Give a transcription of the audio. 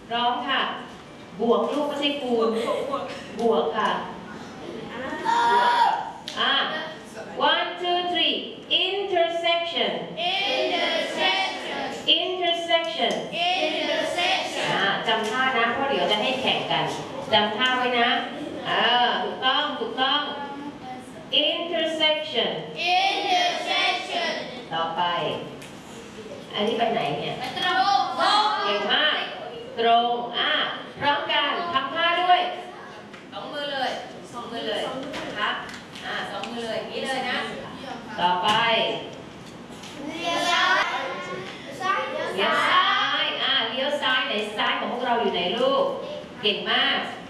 ร้องค่ะบวกลูกไม่ใช่คูณบวกค่ะone two three intersection intersection จำท่านะเพราะเดี๋ยวจะให้แข่งกันจำท่าไว้นะถูกต้อง intersection ต่อไปอันนี้ไปไหนเนี่ยเก่งมากตรงพร้อมกันทำท่าด้วยสองมือเลยนะครับสองมือเลยอย่างนี้เลยนะต่อไปเลี้ยวซ้ายเลี้ยวซ้ายไหนซ้ายของพวกเราอยู่ไหนลูกเก่งมาก